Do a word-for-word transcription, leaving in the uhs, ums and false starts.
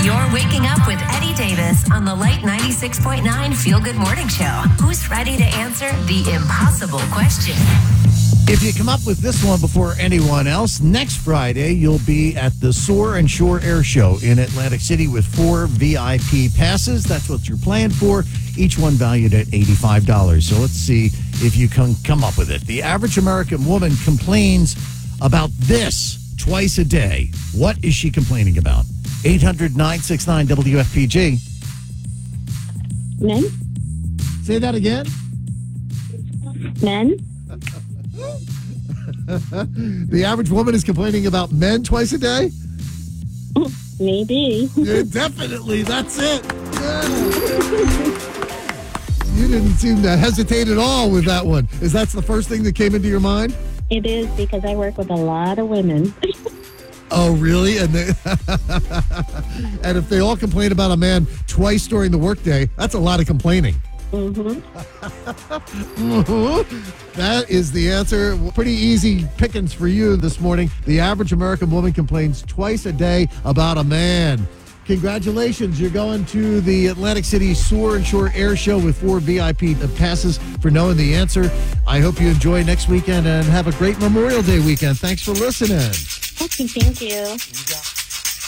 You're waking up with Eddie Davis on the Light ninety-six point nine Feel Good Morning Show. Who's ready to answer the impossible question? If you come up with this one before anyone else, next Friday you'll be at the Soar and Shore Air Show in Atlantic City with four V I P passes. That's what you're playing for, each one valued at eighty-five dollars. So let's see if you can come up with it. The average American woman complains about this twice a day. What is she complaining about? eight hundred, nine six nine, W F P G. Men? Say that again. Men? The average woman is complaining about men twice a day? Maybe. Yeah, definitely. That's it. Yeah. You didn't seem to hesitate at all with that one. Is that the first thing that came into your mind? It is, because I work with a lot of women. Oh, really? And they, and if they all complain about a man twice during the workday, that's a lot of complaining. Mm-hmm. That is the answer. Pretty easy pickings for you this morning. The average American woman complains twice a day about a man. Congratulations. You're going to the Atlantic City Soar and Shore Air Show with four V I P passes for knowing the answer. I hope you enjoy next weekend and have a great Memorial Day weekend. Thanks for listening. Okay, thank you.